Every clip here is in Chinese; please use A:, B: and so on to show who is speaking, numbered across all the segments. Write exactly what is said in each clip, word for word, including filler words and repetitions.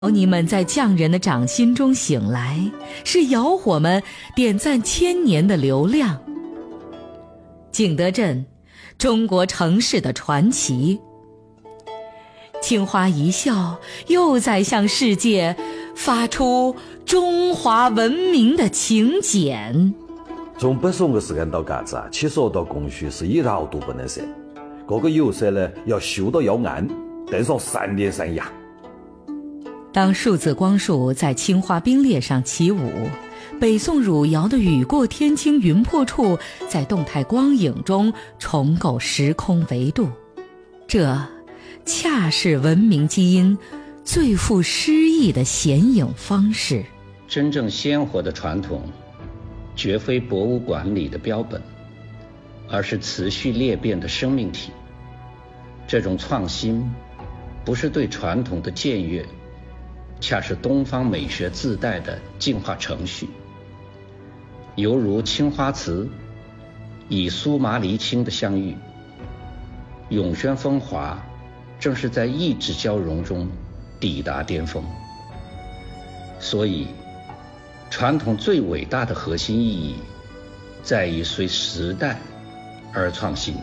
A: 劳尼们在匠人的掌心中醒来，是窑火们点赞千年的流量。景德镇，中国城市的传奇。青花一笑，又在向世界发出中华文明的请柬。
B: 从北宋的时间到嘎子啊，七十二道工序是一道都不能少。这个釉色呢，要修到要暗，等上三天三夜。
A: 当数字光束在青花冰裂上起舞，北宋汝窑的雨过天青云破处在动态光影中重构时空维度，这恰是文明基因最富诗意的显影方式。
C: 真正鲜活的传统绝非博物馆里的标本，而是持续裂变的生命体。这种创新不是对传统的僭越，恰是东方美学自带的进化程序。犹如青花瓷以苏麻离青的相遇，永轩风华正是在意志交融中抵达巅峰。所以传统最伟大的核心意义在于随时代而创新。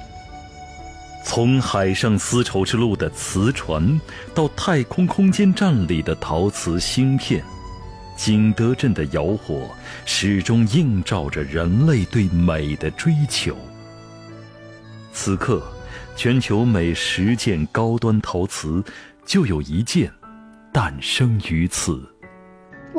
D: 从海上丝绸之路的瓷船到太空空间站里的陶瓷芯片，景德镇的窑火始终映照着人类对美的追求。此刻全球每十件高端陶瓷就有一件诞生于此。